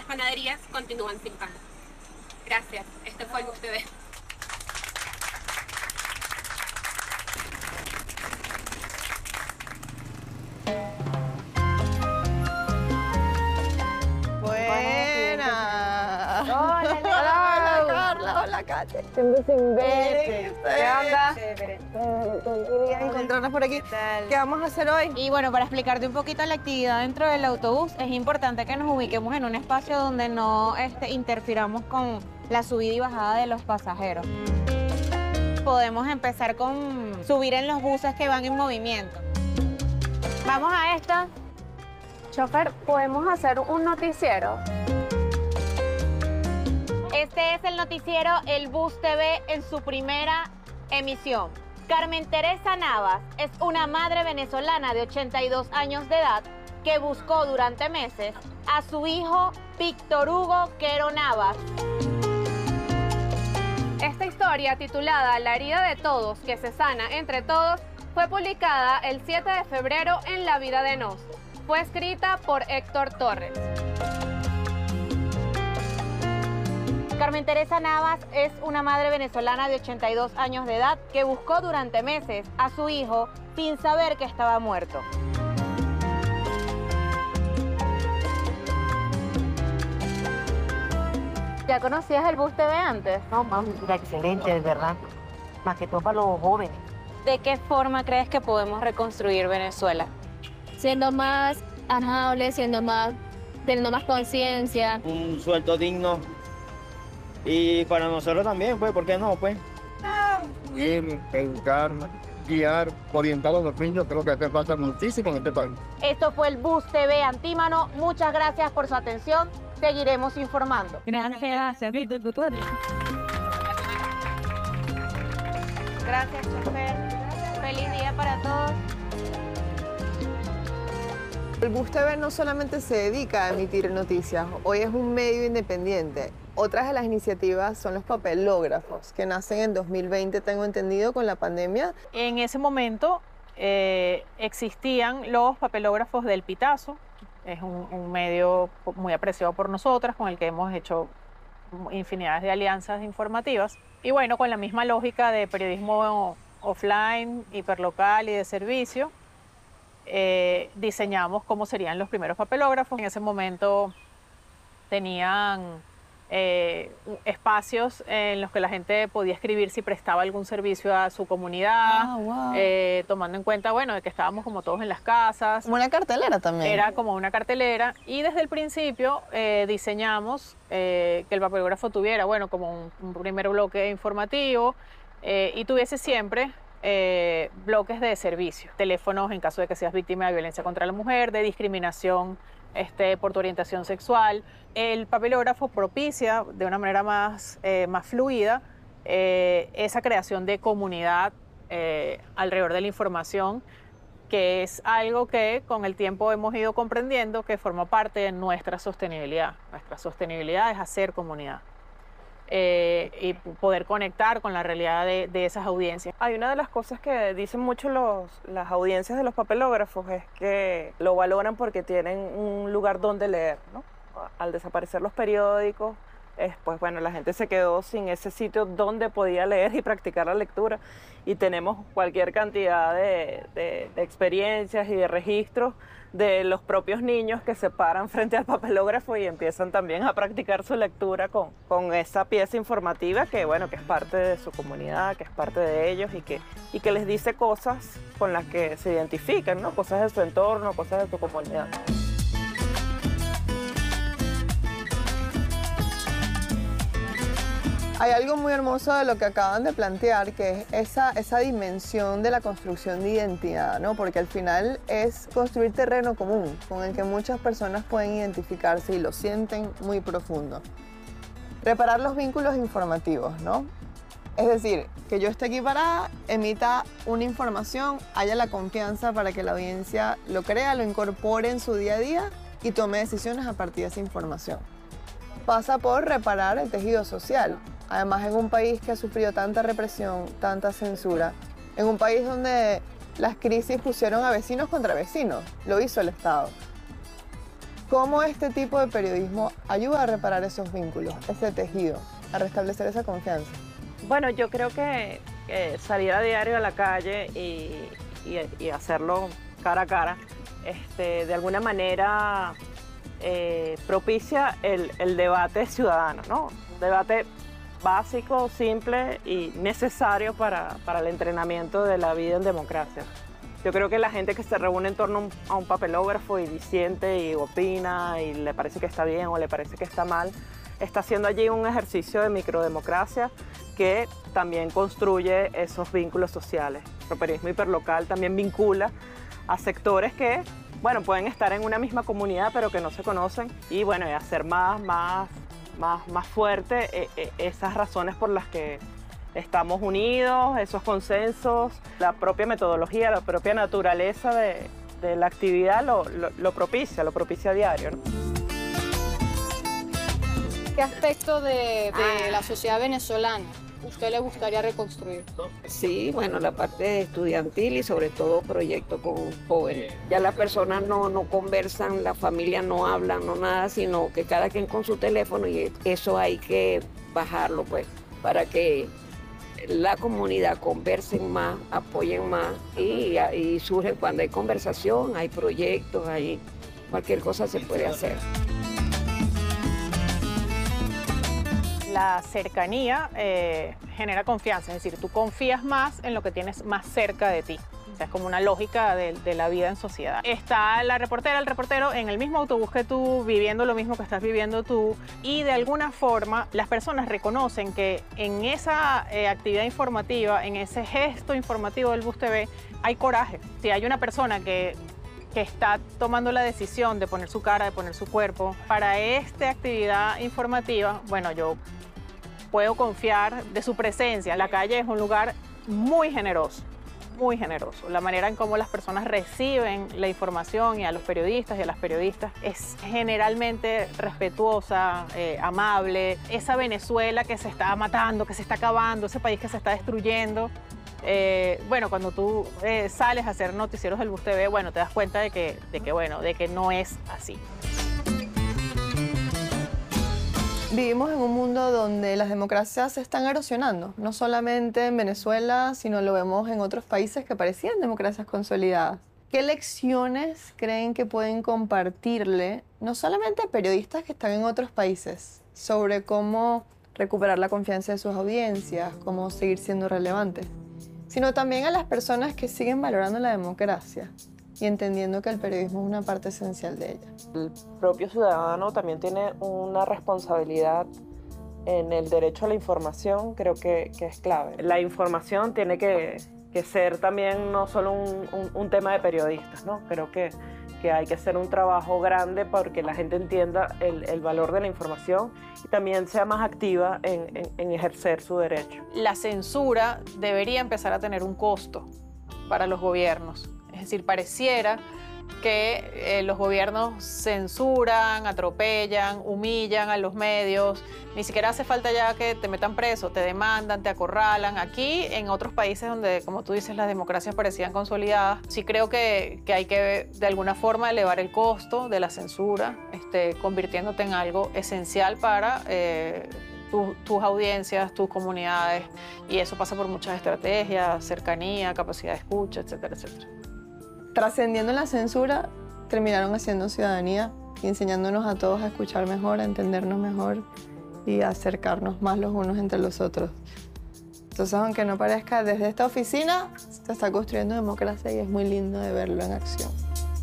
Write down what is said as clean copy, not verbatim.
panaderías continúan sin pan. Gracias. Este fue el Bus TV. Hola, Katy. Siempre sin verte. ¿Qué onda? Encontrarnos por aquí. ¿Qué vamos a hacer hoy? Y bueno, para explicarte un poquito la actividad dentro del autobús, es importante que nos ubiquemos en un espacio donde no interfiramos con la subida y bajada de los pasajeros. Podemos empezar con subir en los buses que van en movimiento. Vamos a esta. Chofer, ¿podemos hacer un noticiero? Este es el noticiero El Bus TV en su primera emisión. Carmen Teresa Navas es una madre venezolana de 82 años de edad que buscó durante meses a su hijo Víctor Hugo Quero Navas. Esta historia, titulada La herida de todos que se sana entre todos, fue publicada el 7 de febrero en La Vida de Nos. Fue escrita por Héctor Torres. Carmen Teresa Navas es una madre venezolana de 82 años de edad que buscó durante meses a su hijo sin saber que estaba muerto. ¿Ya conocías el Bus TV antes? No, mami, era excelente, de verdad. Más que todo para los jóvenes. ¿De qué forma crees que podemos reconstruir Venezuela? Siendo más amables, teniendo más conciencia. Un sueldo digno. Y para nosotros también, pues, ¿por qué no, pues? Bien, educar, guiar, orientar a los niños, creo que hace falta muchísimo en este país. Esto fue el Bus TV Antímano. Muchas gracias por su atención. Seguiremos informando. Gracias. Gracias, chofer. Feliz día para todos. El Bus TV no solamente se dedica a emitir noticias, hoy es un medio independiente. Otras de las iniciativas son los papelógrafos, que nacen en 2020, tengo entendido, con la pandemia. En ese momento existían los papelógrafos del Pitazo. Es un medio muy apreciado por nosotras, con el que hemos hecho infinidades de alianzas informativas. Y bueno, con la misma lógica de periodismo offline, hiperlocal y de servicio, diseñamos cómo serían los primeros papelógrafos. En ese momento tenían espacios en los que la gente podía escribir si prestaba algún servicio a su comunidad, tomando en cuenta, bueno, de que estábamos como todos en las casas. Como una cartelera también. Era como una cartelera, y desde el principio diseñamos que el papelógrafo tuviera, bueno, como un primer bloque informativo y tuviese siempre bloques de servicio, teléfonos en caso de que seas víctima de violencia contra la mujer, de discriminación por tu orientación sexual. El papelógrafo propicia de una manera más fluida esa creación de comunidad alrededor de la información, que es algo que con el tiempo hemos ido comprendiendo que forma parte de nuestra sostenibilidad. Nuestra sostenibilidad es hacer comunidad y poder conectar con la realidad de esas audiencias. Hay una de las cosas que dicen mucho las audiencias de los papelógrafos es que lo valoran porque tienen un lugar donde leer, ¿no? Al desaparecer los periódicos, pues bueno, la gente se quedó sin ese sitio donde podía leer y practicar la lectura, y tenemos cualquier cantidad de experiencias y de registros de los propios niños que se paran frente al papelógrafo y empiezan también a practicar su lectura con esa pieza informativa que, bueno, que es parte de su comunidad, que es parte de ellos y que les dice cosas con las que se identifican, ¿no? Cosas de su entorno, cosas de su comunidad. Hay algo muy hermoso de lo que acaban de plantear, que es esa dimensión de la construcción de identidad, ¿no? Porque al final es construir terreno común, con el que muchas personas pueden identificarse y lo sienten muy profundo. Reparar los vínculos informativos, ¿no? Es decir, que yo esté aquí parada, emita una información, haya la confianza para que la audiencia lo crea, lo incorpore en su día a día y tome decisiones a partir de esa información. Pasa por reparar el tejido social. Además, en un país que ha sufrido tanta represión, tanta censura, en un país donde las crisis pusieron a vecinos contra vecinos, lo hizo el Estado. ¿Cómo este tipo de periodismo ayuda a reparar esos vínculos, ese tejido, a restablecer esa confianza? Bueno, yo creo que salir a diario a la calle y hacerlo cara a cara, de alguna manera propicia el debate ciudadano, ¿no? Un debate básico, simple y necesario para el entrenamiento de la vida en democracia. Yo creo que la gente que se reúne en torno a un papelógrafo y disiente y opina y le parece que está bien o le parece que está mal, está haciendo allí un ejercicio de microdemocracia que también construye esos vínculos sociales. El periodismo hiperlocal también vincula a sectores que, bueno, pueden estar en una misma comunidad pero que no se conocen y, bueno, y hacer más fuerte esas razones por las que estamos unidos, esos consensos, la propia metodología, la propia naturaleza de la actividad lo propicia a diario, ¿no? ¿Qué aspecto de la sociedad venezolana usted le gustaría reconstruir? Sí, bueno, la parte estudiantil y sobre todo proyectos con jóvenes. Ya las personas no conversan, las familias no hablan, no nada, sino que cada quien con su teléfono y eso hay que bajarlo, pues, para que la comunidad conversen más, apoyen más y surgen cuando hay conversación, hay proyectos, hay cualquier cosa se puede hacer. La cercanía genera confianza, es decir, tú confías más en lo que tienes más cerca de ti. O sea, es como una lógica de la vida en sociedad. Está la reportera, el reportero en el mismo autobús que tú, viviendo lo mismo que estás viviendo tú, y de alguna forma las personas reconocen que en esa actividad informativa, en ese gesto informativo del Bus TV, hay coraje. Si hay una persona que está tomando la decisión de poner su cara, de poner su cuerpo para esta actividad informativa, bueno, yo puedo confiar de su presencia. La calle es un lugar muy generoso, muy generoso. La manera en cómo las personas reciben la información y a los periodistas y a las periodistas es generalmente respetuosa, amable. Esa Venezuela que se está matando, que se está acabando, ese país que se está destruyendo. Bueno, cuando tú sales a hacer noticieros del Bus TV, bueno, te das cuenta de que no es así. Vivimos en un mundo donde las democracias se están erosionando, no solamente en Venezuela, sino lo vemos en otros países que parecían democracias consolidadas. ¿Qué lecciones creen que pueden compartirle, no solamente a periodistas que están en otros países, sobre cómo recuperar la confianza de sus audiencias, cómo seguir siendo relevantes, sino también a las personas que siguen valorando la democracia y entendiendo que el periodismo es una parte esencial de ella? El propio ciudadano también tiene una responsabilidad en el derecho a la información, creo que es clave. La información tiene que ser también no solo un tema de periodistas, ¿no? Creo que hay que hacer un trabajo grande porque la gente entienda el valor de la información y también sea más activa en ejercer su derecho. La censura debería empezar a tener un costo para los gobiernos. Es decir, pareciera que los gobiernos censuran, atropellan, humillan a los medios. Ni siquiera hace falta ya que te metan preso, te demandan, te acorralan. Aquí, en otros países donde, como tú dices, las democracias parecían consolidadas, sí creo que hay que, de alguna forma, elevar el costo de la censura, convirtiéndote en algo esencial para tus audiencias, tus comunidades. Y eso pasa por muchas estrategias, cercanía, capacidad de escucha, etcétera, etcétera. Trascendiendo la censura, terminaron haciendo ciudadanía y enseñándonos a todos a escuchar mejor, a entendernos mejor y a acercarnos más los unos entre los otros. Entonces, aunque no parezca, desde esta oficina se está construyendo democracia y es muy lindo de verlo en acción.